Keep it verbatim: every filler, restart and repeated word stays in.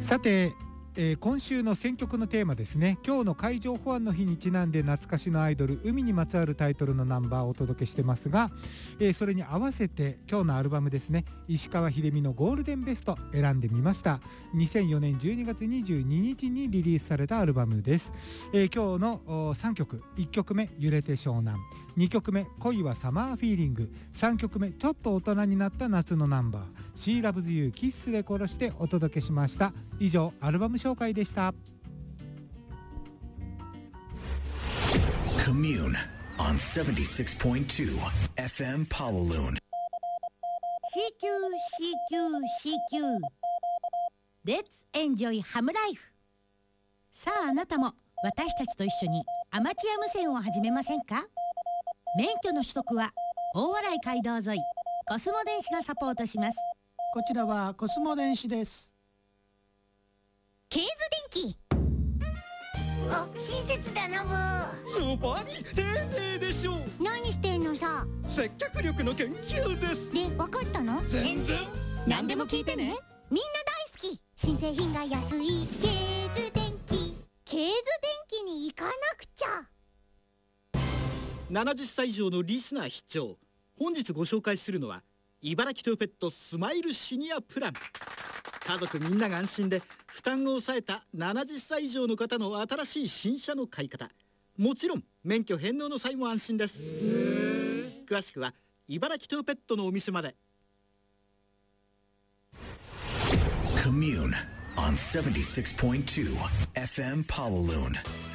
さて、えー、今週の選曲のテーマですね。今日の海上保安の日にちなんで懐かしのアイドル、海にまつわるタイトルのナンバーをお届けしてますが、えー、それに合わせて今日のアルバムですね、石川秀美のゴールデンベスト選んでみました。にせんよねんじゅうにがつにじゅうににちにリリースされたアルバムです。えー、今日のさんきょく、いっきょくめ揺れて湘南、にきょくめ恋はサマーフィーリング、さんきょくめちょっと大人になった夏のナンバー She Loves You キッスで殺してお届けしました。以上、アルバム紹介でした。 Commune on セブンティシックスポイントツー エフエム Pawaloon。 シーキュー シーキュー シーキュー Let's enjoy Ham Life。 さあ、あなたも私たちと一緒にアマチュア無線を始めませんか？免許の取得は大洗街道沿いコスモ電子がサポートします。 こちらはコスモ電子です。 ケーズ電機。あ、親切だなブー。 そばに丁寧でしょう。 何してんのさ。 接客力の研究です。 で、分かったの？ 全然。何でも聞いてね。 みんな大好き。新製品が安いケーズ電機。ケーズ電機に行かなくちゃ。 ななじゅっさい以上のリスナー必聴。本日ご紹介するのは茨城トヨペットスマイルシニアプラン。家族みんなが安心で負担を抑えたななじゅっさい以上の方の新しい新車の買い方。もちろん免許返納の際も安心です。詳しくは茨城トヨペットのお店まで。 Commune on セブンティシックスポイントツー エフエム Pawaloon。